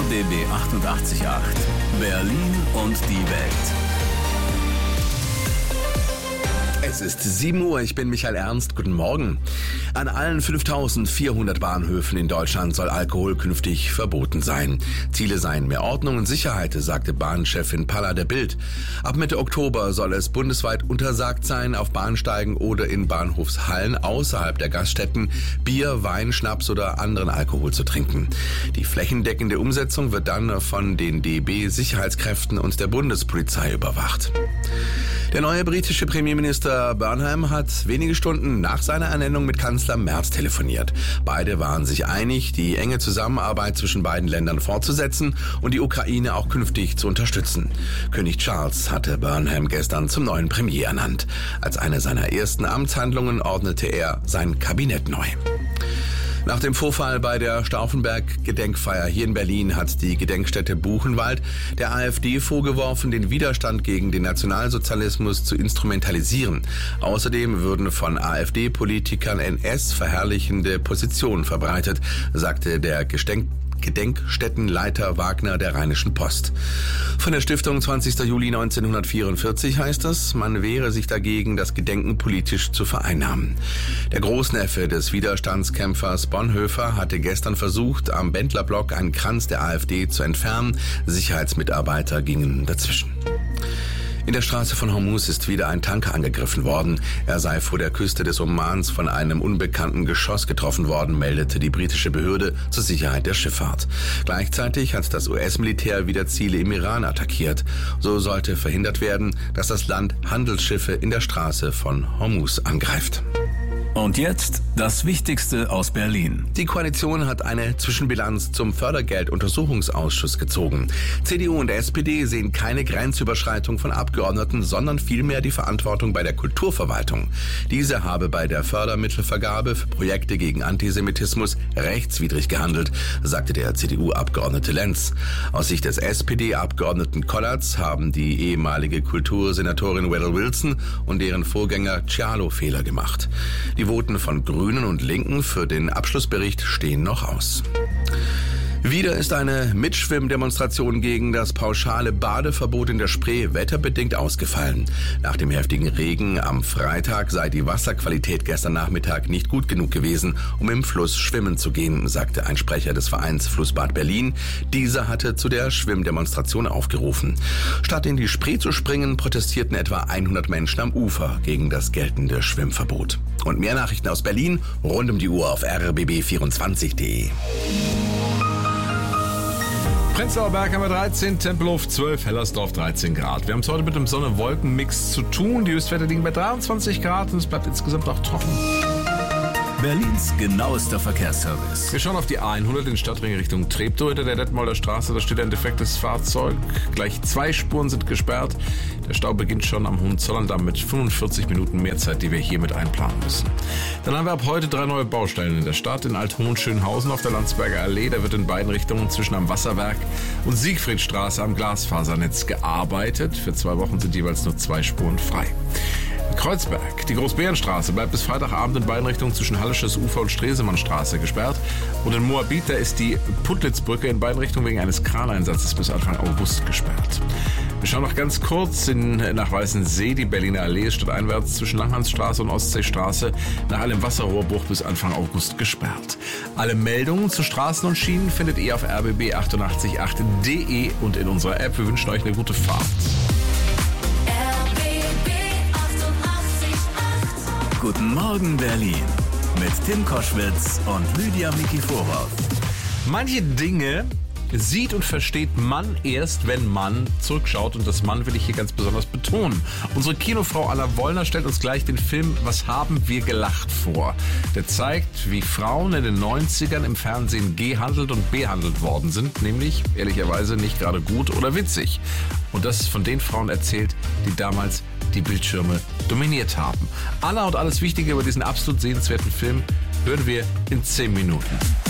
RBB 88.8 Berlin und die Welt. Es ist 7 Uhr, ich bin Michael Ernst, guten Morgen. An allen 5400 Bahnhöfen in Deutschland soll Alkohol künftig verboten sein. Ziele seien mehr Ordnung und Sicherheit, sagte Bahnchefin Palla der Bild. Ab Mitte Oktober soll es bundesweit untersagt sein, auf Bahnsteigen oder in Bahnhofshallen außerhalb der Gaststätten Bier, Wein, Schnaps oder anderen Alkohol zu trinken. Die flächendeckende Umsetzung wird dann von den DB-Sicherheitskräften und der Bundespolizei überwacht. Der neue britische Premierminister Burnham hat wenige Stunden nach seiner Ernennung mit Kanzler Merz telefoniert. Beide waren sich einig, die enge Zusammenarbeit zwischen beiden Ländern fortzusetzen und die Ukraine auch künftig zu unterstützen. König Charles hatte Burnham gestern zum neuen Premier ernannt. Als eine seiner ersten Amtshandlungen ordnete er sein Kabinett neu. Nach dem Vorfall bei der Stauffenberg-Gedenkfeier hier in Berlin hat die Gedenkstätte Buchenwald der AfD vorgeworfen, den Widerstand gegen den Nationalsozialismus zu instrumentalisieren. Außerdem würden von AfD-Politikern NS-verherrlichende Positionen verbreitet, sagte der Gedenkstättenleiter Wagner der Rheinischen Post. Von der Stiftung 20. Juli 1944 heißt es, man wehre sich dagegen, das Gedenken politisch zu vereinnahmen. Der Großneffe des Widerstandskämpfers Bonhoeffer hatte gestern versucht, am Bendlerblock einen Kranz der AfD zu entfernen. Sicherheitsmitarbeiter gingen dazwischen. In der Straße von Hormuz ist wieder ein Tanker angegriffen worden. Er sei vor der Küste des Omans von einem unbekannten Geschoss getroffen worden, meldete die britische Behörde zur Sicherheit der Schifffahrt. Gleichzeitig hat das US-Militär wieder Ziele im Iran attackiert. So sollte verhindert werden, dass das Land Handelsschiffe in der Straße von Hormuz angreift. Und jetzt das Wichtigste aus Berlin. Die Koalition hat eine Zwischenbilanz zum Fördergelduntersuchungsausschuss gezogen. CDU und SPD sehen keine Grenzüberschreitung von Abgeordneten, sondern vielmehr die Verantwortung bei der Kulturverwaltung. Diese habe bei der Fördermittelvergabe für Projekte gegen Antisemitismus rechtswidrig gehandelt, sagte der CDU-Abgeordnete Lenz. Aus Sicht des SPD-Abgeordneten Kollatz haben die ehemalige Kultursenatorin Weddell Wilson und deren Vorgänger Cialo Fehler gemacht. Die Voten von Grünen und Linken für den Abschlussbericht stehen noch aus. Wieder ist eine Mitschwimmdemonstration gegen das pauschale Badeverbot in der Spree wetterbedingt ausgefallen. Nach dem heftigen Regen am Freitag sei die Wasserqualität gestern Nachmittag nicht gut genug gewesen, um im Fluss schwimmen zu gehen, sagte ein Sprecher des Vereins Flussbad Berlin. Dieser hatte zu der Schwimmdemonstration aufgerufen. Statt in die Spree zu springen, protestierten etwa 100 Menschen am Ufer gegen das geltende Schwimmverbot. Und mehr Nachrichten aus Berlin rund um die Uhr auf rbb24.de. Prenzlauer Berg haben wir 13, Tempelhof 12, Hellersdorf 13 Grad. Wir haben es heute mit einem Sonne-Wolken-Mix zu tun. Die Höchstwerte liegen bei 23 Grad und es bleibt insgesamt auch trocken. Berlins genauester Verkehrsservice. Wir schauen auf die A100 in Stadtring Richtung Treptow hinter der Detmolder Straße. Da steht ein defektes Fahrzeug. Gleich 2 Spuren sind gesperrt. Der Stau beginnt schon am Hohenzollerndamm mit 45 Minuten mehr Zeit, die wir hier mit einplanen müssen. Dann haben wir ab heute 3 neue Baustellen in der Stadt. In Alt-Hohenschönhausen auf der Landsberger Allee. Da wird in beiden Richtungen zwischen am Wasserwerk und Siegfriedstraße am Glasfasernetz gearbeitet. Für 2 Wochen sind jeweils nur 2 Spuren frei. Kreuzberg. Die Großbärenstraße bleibt bis Freitagabend in beiden Richtungen zwischen Hallisches Ufer und Stresemannstraße gesperrt. Und in Moabit, da ist die Puttlitzbrücke in beiden Richtungen wegen eines Kraneinsatzes bis Anfang August gesperrt. Wir schauen noch ganz kurz nach Weißensee. Die Berliner Allee ist stadteinwärts zwischen Langhansstraße und Ostseestraße nach einem Wasserrohrbruch bis Anfang August gesperrt. Alle Meldungen zu Straßen und Schienen findet ihr auf rbb888.de und in unserer App. Wir wünschen euch eine gute Fahrt. Guten Morgen Berlin mit Tim Koschwitz und Lydia Mikiforov. Manche Dinge sieht und versteht man erst, wenn man zurückschaut. Und das Mann will ich hier ganz besonders betonen. Unsere Kinofrau Anna Wollner stellt uns gleich den Film Was haben wir gelacht vor. Der zeigt, wie Frauen in den 90ern im Fernsehen gehandelt und behandelt worden sind. Nämlich, ehrlicherweise, nicht gerade gut oder witzig. Und das ist von den Frauen erzählt, die damals die Bildschirme dominiert haben. Anna und alles Wichtige über diesen absolut sehenswerten Film hören wir in 10 Minuten.